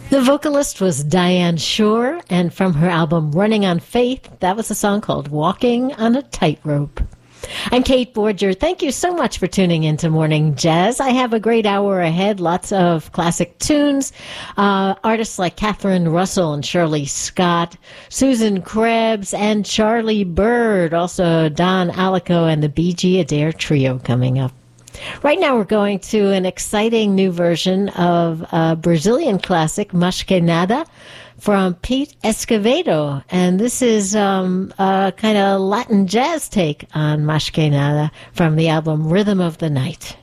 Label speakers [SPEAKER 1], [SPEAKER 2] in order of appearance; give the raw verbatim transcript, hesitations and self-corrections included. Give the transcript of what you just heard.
[SPEAKER 1] The vocalist was Diane Shore, and from her album Running on Faith, that was a song called Walking on a Tightrope. I'm Kate Borger. Thank you so much for tuning into Morning Jazz. I have a great hour ahead, lots of classic tunes, uh, artists like Catherine Russell and Shirley Scott, Susan Krebs, and Charlie Bird, also Don Alico and the B G Adair Trio coming up. Right now we're going to an exciting new version of a Brazilian classic, Mas Que Nada, from Pete Escovedo. And this is um, a kind of Latin jazz take on Mas Que Nada from the album Rhythm of the Night.